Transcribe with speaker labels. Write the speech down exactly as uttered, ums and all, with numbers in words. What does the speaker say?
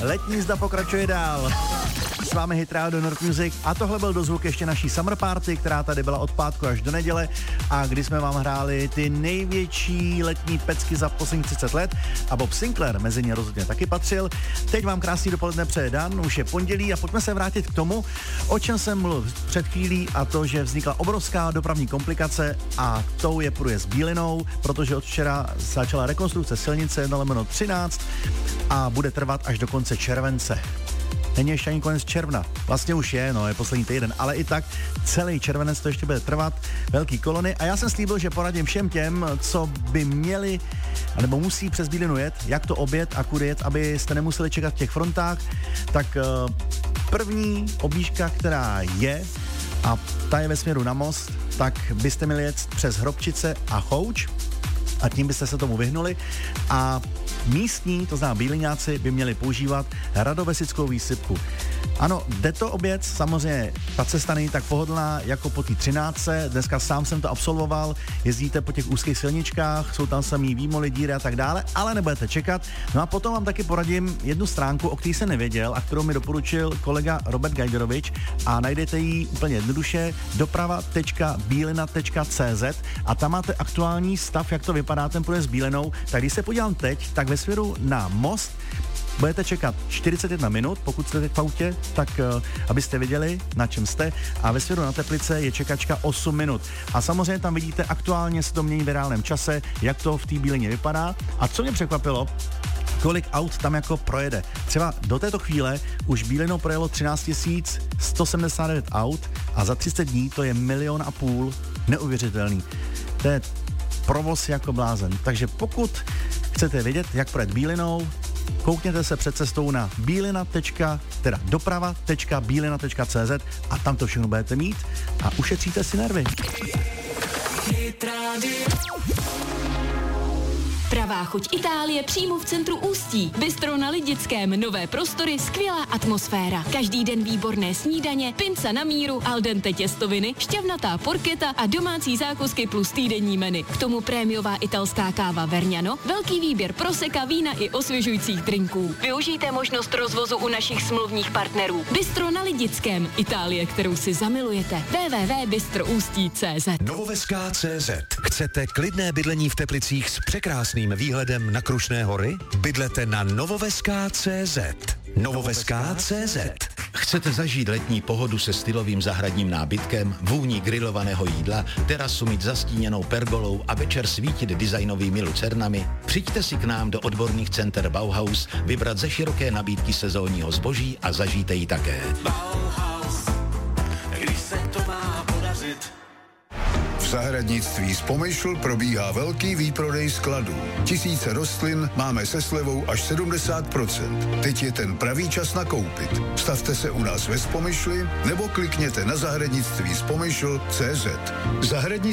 Speaker 1: Letní jízda pokračuje dál. S vámi Hit Radio Nord Music a tohle byl dozvuk ještě naší Summer Party, která tady byla od pátku až do neděle a kdy jsme vám hráli ty největší letní pecky za posledních třicet let a Bob Sinclair mezi ně rozhodně taky patřil. Teď vám krásný dopoledne přeje Dan, už je pondělí a pojďme se vrátit k tomu, o čem jsem mluvil před chvílí, a to, že vznikla obrovská dopravní komplikace a tou je průjezd Bílinou, protože od včera začala rekonstrukce silnice jedna lomeno třináct a bude trvat až do konce července. Není ještě ani konec června. Vlastně už je, no je poslední týden, ale i tak celý červenec to ještě bude trvat, velký kolony a já jsem slíbil, že poradím všem těm, co by měli, nebo musí přes Bílinu jet, jak to objet a kudy jet, abyste nemuseli čekat v těch frontách, tak první objížďka, která je, a ta je ve směru na Most, tak byste měli jet přes Hrobčice a Chouč a tím byste se tomu vyhnuli a místní, to znamená bíliňáci, by měli používat Radovesickou výsypku. Ano, jde to oběc, samozřejmě ta cesta není tak pohodlná jako po té třináctce, dneska sám jsem to absolvoval, jezdíte po těch úzkých silničkách, jsou tam samý výmoly, díry a tak dále, ale nebudete čekat. No a potom vám taky poradím jednu stránku, o které jsem nevěděl a kterou mi doporučil kolega Robert Gajderovič a najdete ji úplně jednoduše doprava tečka bílina tečka cé zet a tam máte aktuální stav, jak to vypadá ten průjezd Bílinou. Tak když se podívám teď, tak ve směru na Most budete čekat čtyřicet jedna minut, pokud jste teď v autě, tak uh, abyste věděli, na čem jste. A ve směru na Teplice je čekačka osm minut. A samozřejmě tam vidíte, aktuálně se to mění v reálném čase, jak to v té Bílině vypadá. A co mě překvapilo, kolik aut tam jako projede. Třeba do této chvíle už Bílinou projelo třináct tisíc sto sedmdesát devět aut a za třicet dní to je milion a půl. Neuvěřitelný. To je provoz jako blázen. Takže pokud chcete vědět, jak projet Bílinou, koukněte se před cestou na bílina. teda doprava tečka bílina tečka cé zet a tam to všechno budete mít a ušetříte si nervy.
Speaker 2: Pravá chuť Itálie přímo v centru Ústí. Bistro na Lidickém, nové prostory, skvělá atmosféra. Každý den výborné snídaně, pinca na míru, al dente těstoviny, šťavnatá porketa a domácí zákusky plus týdenní menu. K tomu prémiová italská káva Vergnano, velký výběr proseka, vína i osvěžujících drinků. Využijte možnost rozvozu u našich smluvních partnerů. Bistro na Lidickém, Itálie, kterou si zamilujete. w w w tečka bystroustí tečka cé zet.
Speaker 3: Novoveská tečka cé zet. Chcete klidné bydlení v Teplicích s překrásným výhledem na Krušné hory? Bydlete na novoveská tečka cé zet. Novoveská tečka cé zet. Chcete zažít letní pohodu se stylovým zahradním nábytkem, vůní grilovaného jídla, terasu mít zastíněnou pergolou a večer svítit designovými lucernami? Přijďte si k nám do odborných center Bauhaus, vybrat ze široké nabídky sezónního zboží a zažijte ji také.
Speaker 4: Bauhaus, když se to má podařit.
Speaker 5: V zahradnictví z Pomyšl probíhá velký výprodej skladů. Tisíce rostlin máme se slevou až sedmdesát procent. Teď je ten pravý čas nakoupit. Stavte se u nás ve Spomyšli nebo klikněte na zahradnictví z Pomyšl tečka cé zet. Zahradnictví